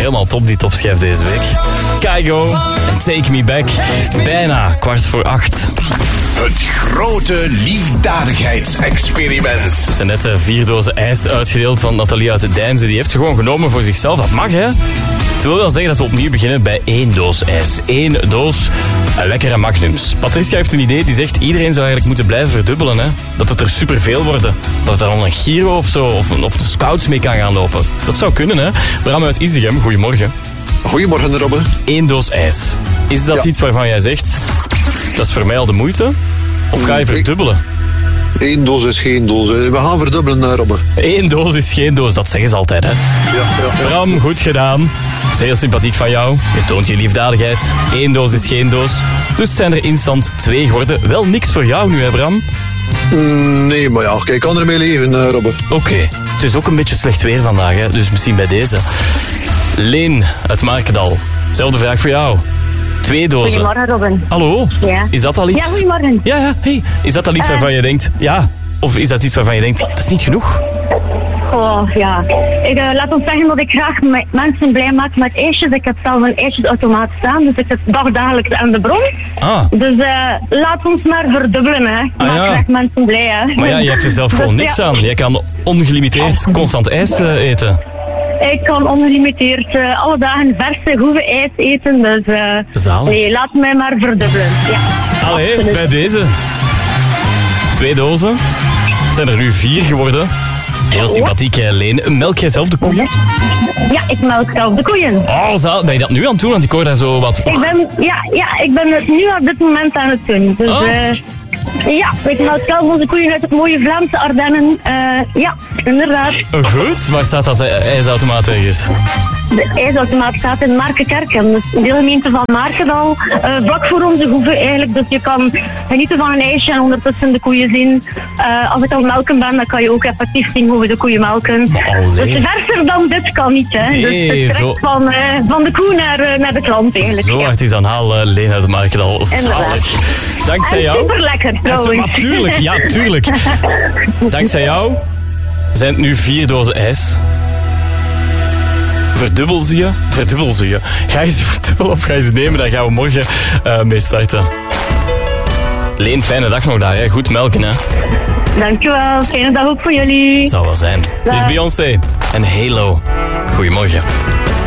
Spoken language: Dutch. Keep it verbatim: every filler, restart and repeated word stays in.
helemaal top, die topschijf deze week. Keigo en Take Me Back. Bijna kwart voor acht. Het grote liefdadigheidsexperiment. Er zijn net uh, vier dozen ijs uitgedeeld van Nathalie uit de Deinze. Die heeft ze gewoon genomen voor zichzelf. Dat mag, hè? Het wil wel zeggen dat we opnieuw beginnen bij één doos ijs. Eén doos uh, lekkere magnums. Patricia heeft een idee. Die zegt iedereen zou eigenlijk moeten blijven verdubbelen. Hè? Dat het er superveel worden. Dat er dan een Giro of zo, of, of de scouts mee kan gaan lopen. Dat zou kunnen, hè? Bram uit Isegem, goedemorgen. Goedemorgen, Robbe. Eén doos ijs. Is dat ja. iets waarvan jij zegt, dat is voor mij al de moeite? Of ga je verdubbelen? Eén doos is geen doos. We gaan verdubbelen, Robbe. Eén doos is geen doos, dat zeggen ze altijd, hè? Ja, ja, ja. Bram, goed gedaan. Zeer sympathiek van jou. Je toont je liefdadigheid. Eén doos is geen doos. Dus zijn er instant twee geworden. Wel niks voor jou nu, hè, Bram? Mm, nee, maar ja, kijk, ik kan ermee leven, Robbe. Oké. Okay. Het is ook een beetje slecht weer vandaag, hè? Dus misschien bij deze. Leen uit Markendal. Zelfde vraag voor jou. Twee dozen. Goedemorgen, Robin. Hallo? Ja. Is dat al iets? Ja, goedemorgen. Ja, ja. Hey. Is dat al iets uh, waarvan je denkt, ja? Of is dat iets waarvan je denkt, dat is niet genoeg? Oh, ja. Ik, uh, laat ons zeggen dat ik graag me- mensen blij maak met ijsjes. Ik heb zelf een ijsjesautomaat staan, dus ik zit dagdagelijks aan de bron. Ah. Dus uh, laat ons maar verdubbelen, hè. Ah, maak ja. graag mensen blij, hè. Maar ja, je hebt er zelf gewoon dus, niks ja. aan. Jij kan ongelimiteerd constant ijs uh, eten. Ik kan ongelimiteerd uh, alle dagen verse, goede ijs eten, dus uh, Zalig. Nee, laat mij maar verdubbelen. Ja. Allee, Absoluut. bij deze. Twee dozen. Het zijn er nu vier geworden. Heel sympathiek, hè, Leen. Melk jij zelf de koeien? Ja, ik melk zelf de koeien. Oh, zalig. Ben je dat nu aan het doen? Want ik hoor daar zo wat... Ik ben, ja, ja, ik ben het nu op dit moment aan het doen. Dus, Oh. uh, ja, ik melk zelf onze koeien uit het mooie Vlaamse Ardennen. Uh, ja, inderdaad. Oh, goed. Waar staat dat uh, ijsautomaat ergens? De ijsautomaat staat in Markenkerken, dus de deelgemeente van Markendal. Uh, vlak voor onze hoeve eigenlijk, dus je kan genieten van een ijsje en ondertussen de koeien zien. Uh, als ik aan het melken ben, dan kan je ook effectief zien hoe we de koeien melken. Allee. Dus verser dan dit kan niet, hè. Nee, dus het trekt zo- van, uh, van de koe naar, uh, naar de klant eigenlijk. Zo ja. hard is aan haal, uh, Leen uit Markendal. Zalig. Dankzij En jou... super lekker trouwens. Ja, tuurlijk, ja, tuurlijk. Dankzij jou zijn het nu vier dozen ijs. Verdubbel ze je? Verdubbel ze je. Ga je ze verdubbelen of ga je ze nemen? Daar gaan we morgen uh, mee starten. Leen, fijne dag nog daar. Hè. Goed melken, hè. Dankjewel, fijne dag ook voor jullie. Het zal wel zijn. Dit is Beyoncé en Halo. Goedemorgen.